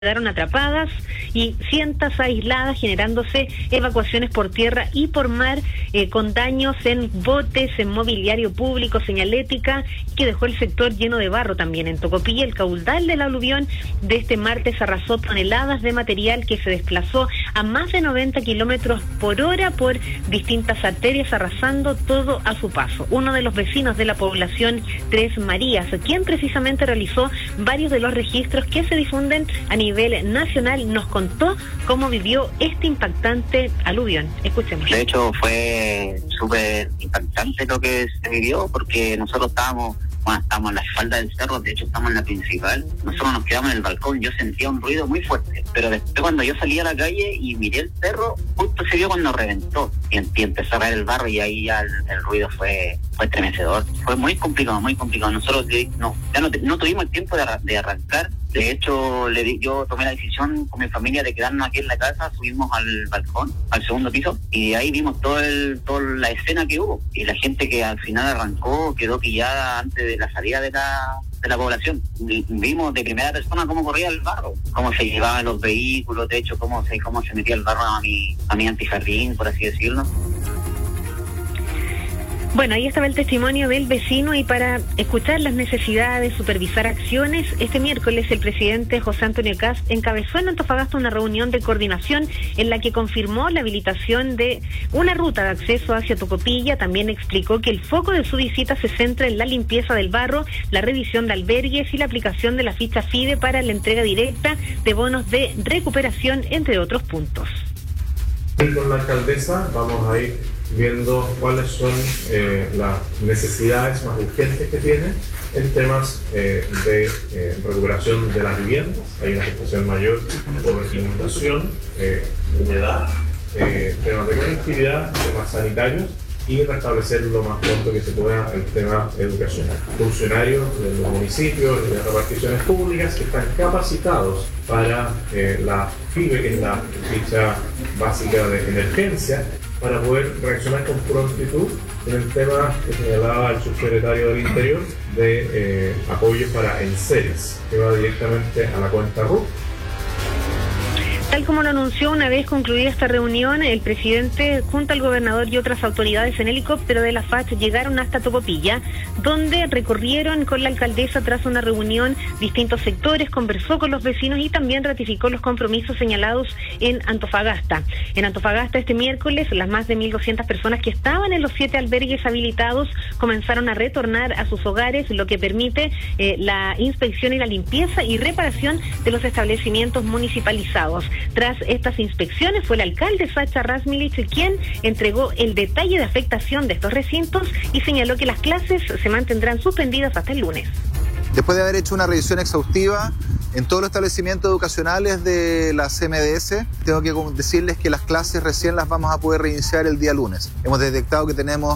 quedaron atrapadas y cientos aisladas, generándose evacuaciones por tierra y por mar, con daños en botes, en mobiliario público, señalética, que dejó el sector lleno de barro también. En Tocopilla, el caudal del aluvión de este martes arrasó toneladas de material que se desplazó a más de 90 kilómetros por hora por distintas arterias, arrasando todo a su paso. Uno de los vecinos de la población Tres Marías, quien precisamente realizó varios de los registros que se difunden a nivel nacional, nos contó cómo vivió este impactante aluvión. Escuchemos. De hecho, fue súper impactante lo que se vivió, porque nosotros estábamos en la espalda del cerro, de hecho estamos en la principal. Nosotros nos quedamos en el balcón, yo sentía un ruido muy fuerte, pero después cuando yo salí a la calle y miré el cerro, justo se vio cuando reventó y empezó a caer el barro, y ahí ya el ruido fue estremecedor. Fue muy complicado. Nosotros no tuvimos el tiempo de arrancar. De hecho, yo tomé la decisión con mi familia de quedarnos aquí en la casa, subimos al balcón, al segundo piso, y de ahí vimos toda la escena que hubo. Y la gente que al final arrancó quedó pillada antes de la salida de la población. Vimos de primera persona cómo corría el barro, cómo se llevaban los vehículos, de hecho cómo se metía el barro a mi antijardín, por así decirlo. Bueno, ahí estaba el testimonio del vecino, y para escuchar las necesidades, supervisar acciones, este miércoles el presidente José Antonio Kast encabezó en Antofagasta una reunión de coordinación en la que confirmó la habilitación de una ruta de acceso hacia Tocopilla. También explicó que el foco de su visita se centra en la limpieza del barro, la revisión de albergues y la aplicación de la ficha FIDE para la entrega directa de bonos de recuperación, entre otros puntos. Con la alcaldesa vamos a ir viendo cuáles son las necesidades más urgentes que tiene en temas de recuperación de las viviendas. Hay una afectación mayor por inundación, humedad, temas de conectividad, temas sanitarios, y restablecer lo más pronto que se pueda el tema educacional. Funcionarios de los municipios y de las reparticiones públicas que están capacitados para la FIBE, que es la ficha básica de emergencia, para poder reaccionar con prontitud en el tema que señalaba el subsecretario del Interior de apoyo para enseres, que va directamente a la cuenta RUT. Tal como lo anunció una vez concluida esta reunión, el presidente junto al gobernador y otras autoridades en helicóptero de la FACH llegaron hasta Tocopilla, donde recorrieron con la alcaldesa tras una reunión distintos sectores, conversó con los vecinos y también ratificó los compromisos señalados en Antofagasta. En Antofagasta este miércoles, las más de 1.200 personas que estaban en los 7 albergues habilitados comenzaron a retornar a sus hogares, lo que permite la inspección y la limpieza y reparación de los establecimientos municipalizados. Tras estas inspecciones fue el alcalde Sacha Rasmilich quien entregó el detalle de afectación de estos recintos y señaló que las clases se mantendrán suspendidas hasta el lunes. Después de haber hecho una revisión exhaustiva en todos los establecimientos educacionales de la CMDS, tengo que decirles que las clases recién las vamos a poder reiniciar el día lunes. Hemos detectado que tenemos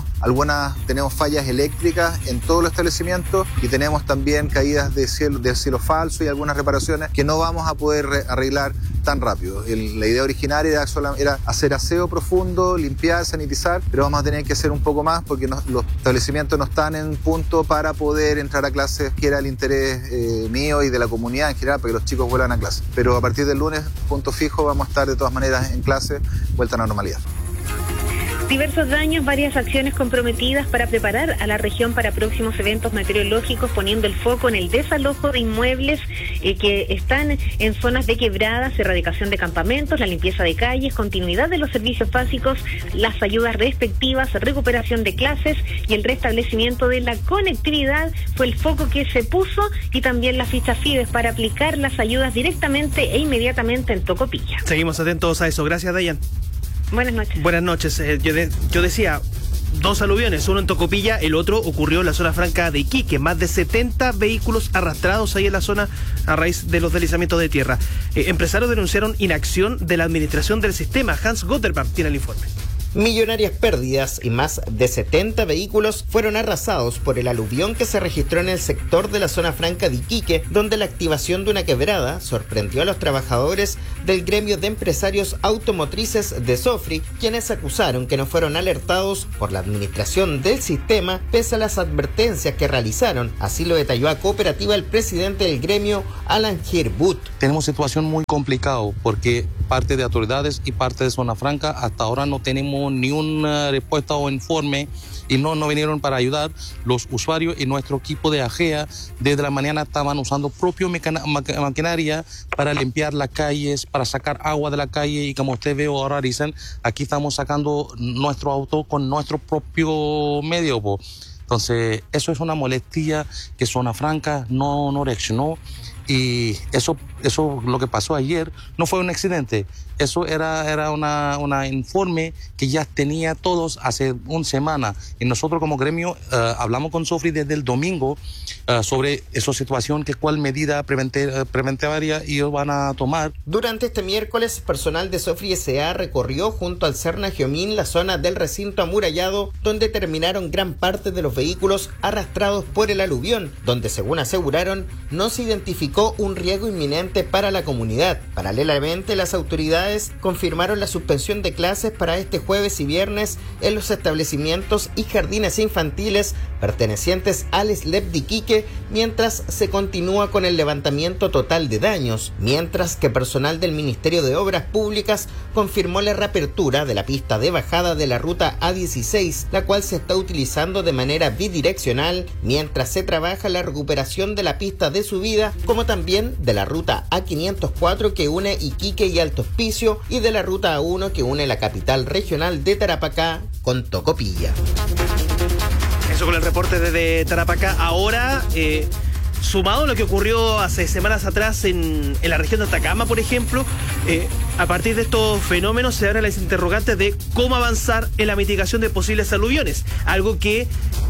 fallas eléctricas en todos los establecimientos y tenemos también caídas de cielo falso y algunas reparaciones que no vamos a poder arreglar tan rápido. La idea originaria era hacer aseo profundo, limpiar, sanitizar, pero vamos a tener que hacer un poco más porque los establecimientos no están en punto para poder entrar a clases, que era el interés mío y de la comunidad en general, para que los chicos vuelvan a clase. Pero a partir del lunes, punto fijo, vamos a estar de todas maneras en clase, vuelta a la normalidad. Diversos daños, varias acciones comprometidas para preparar a la región para próximos eventos meteorológicos, poniendo el foco en el desalojo de inmuebles que están en zonas de quebradas, erradicación de campamentos, la limpieza de calles, continuidad de los servicios básicos, las ayudas respectivas, recuperación de clases y el restablecimiento de la conectividad fue el foco que se puso, y también las fichas FIDES para aplicar las ayudas directamente e inmediatamente en Tocopilla. Seguimos atentos a eso. Gracias, Dayan. Buenas noches. Buenas noches. Yo decía, 2 aluviones, uno en Tocopilla, el otro ocurrió en la zona franca de Iquique. Más de 70 vehículos arrastrados ahí en la zona a raíz de los deslizamientos de tierra. Empresarios denunciaron inacción de la administración del sistema. Hans Gotterbaum tiene el informe. Millonarias pérdidas y más de 70 vehículos fueron arrasados por el aluvión que se registró en el sector de la zona franca de Iquique, donde la activación de una quebrada sorprendió a los trabajadores del gremio de empresarios automotrices de Sofri, quienes acusaron que no fueron alertados por la administración del sistema pese a las advertencias que realizaron. Así lo detalló a Cooperativa el presidente del gremio, Alan Hirbut. Tenemos situación muy complicada porque parte de autoridades y parte de zona franca hasta ahora no tenemos ni una respuesta o informe y no vinieron para ayudar. Los usuarios y nuestro equipo de AGEA desde la mañana estaban usando propia maquinaria para limpiar las calles, para sacar agua de la calle, y como usted ve ahora dicen, aquí estamos sacando nuestro auto con nuestro propio medio. Entonces eso es una molestia que zona franca no reaccionó. Y eso lo que pasó ayer no fue un accidente, eso era una informe que ya tenía todos hace una semana, y nosotros como gremio hablamos con Sofri desde el domingo sobre esa situación, que cuál medida preventiva ellos van a tomar. Durante este miércoles, personal de Sofri S.A. recorrió junto al Serna Giomín la zona del recinto amurallado, donde terminaron gran parte de los vehículos arrastrados por el aluvión, donde según aseguraron no se identificó un riesgo inminente para la comunidad. Paralelamente, las autoridades confirmaron la suspensión de clases para este jueves y viernes en los establecimientos y jardines infantiles pertenecientes al SLEP de Iquique, mientras se continúa con el levantamiento total de daños, mientras que personal del Ministerio de Obras Públicas confirmó la reapertura de la pista de bajada de la ruta A16, la cual se está utilizando de manera bidireccional, mientras se trabaja la recuperación de la pista de subida, como también de la ruta A504 que une Iquique y Alto Hospicio, y de la ruta A1 que une la capital regional de Tarapacá con Tocopilla. Eso con el reporte desde Tarapacá. Ahora, sumado a lo que ocurrió hace semanas atrás en la región de Atacama, por ejemplo, a partir de estos fenómenos se abren las interrogantes de cómo avanzar en la mitigación de posibles aluviones, algo que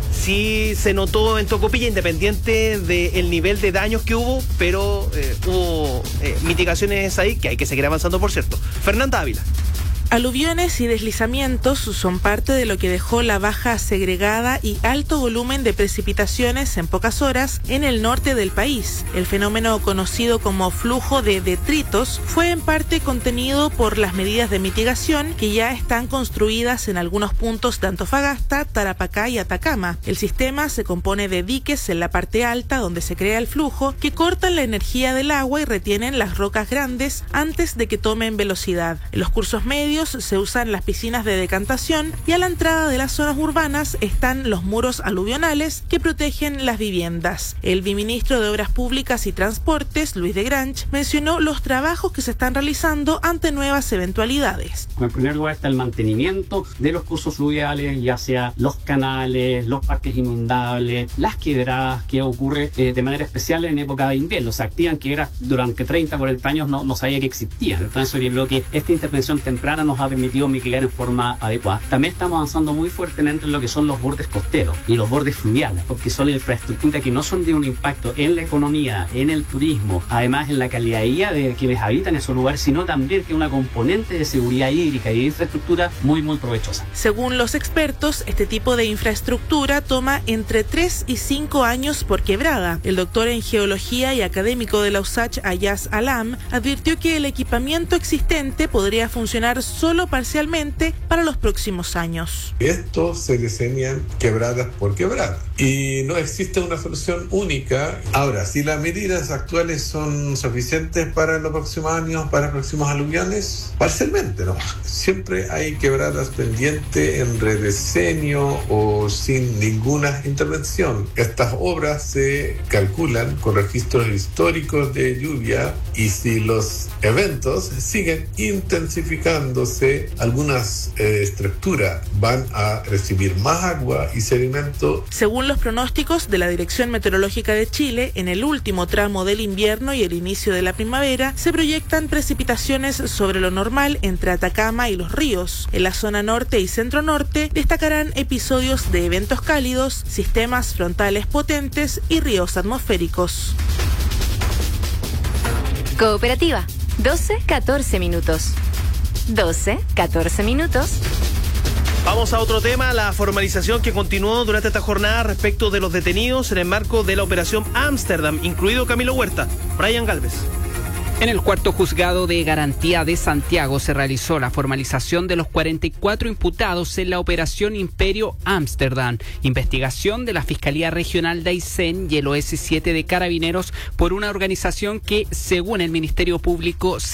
sí se notó en Tocopilla, independiente del nivel de daños que hubo, pero hubo mitigaciones ahí que hay que seguir avanzando, por cierto. Fernanda Ávila. Aluviones y deslizamientos son parte de lo que dejó la baja segregada y alto volumen de precipitaciones en pocas horas en el norte del país. El fenómeno conocido como flujo de detritos fue en parte contenido por las medidas de mitigación que ya están construidas en algunos puntos de Antofagasta, Tarapacá y Atacama. El sistema se compone de diques en la parte alta donde se crea el flujo, que cortan la energía del agua y retienen las rocas grandes antes de que tomen velocidad. En los cursos medios se usan las piscinas de decantación, y a la entrada de las zonas urbanas están los muros aluvionales que protegen las viviendas. El viceministro de Obras Públicas y Transportes, Luis de Granch, mencionó los trabajos que se están realizando ante nuevas eventualidades. En primer lugar está el mantenimiento de los cursos fluviales, ya sea los canales, los parques inundables, las quebradas, que ocurre de manera especial en época de invierno. Se activan quebradas durante 30, 40 años, no sabía que existían. Entonces yo creo que esta intervención temprana nos ha permitido mitigar en forma adecuada. También estamos avanzando muy fuertemente en lo que son los bordes costeros y los bordes fluviales, porque son infraestructuras que no son de un impacto en la economía, en el turismo, además en la calidad de vida de quienes habitan esos lugares, sino también que una componente de seguridad hídrica y de infraestructura muy provechosa. Según los expertos, este tipo de infraestructura toma entre 3 y 5 años por quebrada. El doctor en geología y académico de la USACH, Ayaz Alam, advirtió que el equipamiento existente podría funcionar solo parcialmente para los próximos años. Esto se diseñan quebradas por quebrada y no existe una solución única. Ahora, si las medidas actuales son suficientes para los próximos años, para los próximos aluviones, parcialmente, ¿no? Siempre hay quebradas pendientes en rediseño o sin ninguna intervención. Estas obras se calculan con registros históricos de lluvia, y si los eventos siguen intensificándose, algunas estructuras van a recibir más agua y sedimento. Según los pronósticos de la Dirección Meteorológica de Chile, en el último tramo del invierno y el inicio de la primavera se proyectan precipitaciones sobre lo normal entre Atacama y Los Ríos. En la zona norte y centro norte destacarán episodios de eventos cálidos, sistemas frontales potentes y ríos atmosféricos. Cooperativa, 12-14 minutos. 12-14 minutos. Vamos a otro tema, la formalización que continuó durante esta jornada respecto de los detenidos en el marco de la operación Ámsterdam, incluido Camilo Huerta. Brian Galvez. En el cuarto juzgado de garantía de Santiago se realizó la formalización de los 44 imputados en la operación Imperio Ámsterdam, investigación de la Fiscalía Regional de Aysén y el OS7 de Carabineros por una organización que, según el Ministerio Público,